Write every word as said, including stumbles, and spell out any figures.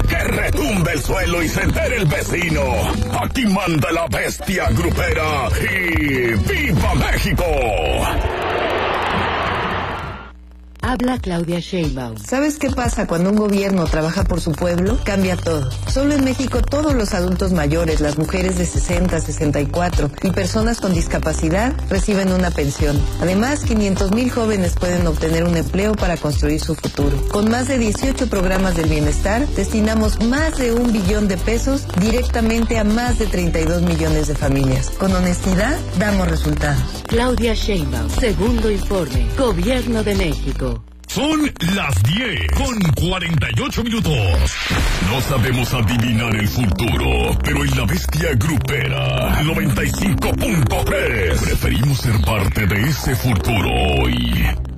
Que retumbe el suelo y se entere el vecino. Aquí manda la bestia grupera y ¡viva México! Habla Claudia Sheinbaum. ¿Sabes qué pasa cuando un gobierno trabaja por su pueblo? Cambia todo. Solo en México todos los adultos mayores, las mujeres de sesenta, sesenta y cuatro y personas con discapacidad reciben una pensión. Además, quinientos mil jóvenes pueden obtener un empleo para construir su futuro. Con más de dieciocho programas del bienestar, destinamos más de un billón de pesos directamente a más de treinta y dos millones de familias. Con honestidad, damos resultados. Claudia Sheinbaum, segundo informe, Gobierno de México. Son las diez con cuarenta y ocho minutos. No sabemos adivinar el futuro, pero en la bestia grupera noventa y cinco punto tres preferimos ser parte de ese futuro hoy.